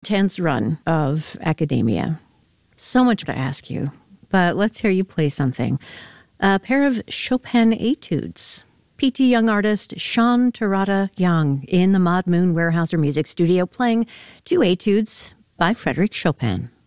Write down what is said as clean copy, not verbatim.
intense run of academia. So much to ask you, but let's hear you play something. A pair of Chopin etudes. P.T. Young artist Sean Terada Young in the Maud Moon Weyerhaeuser Music Studio playing 2 etudes by Frédéric Chopin.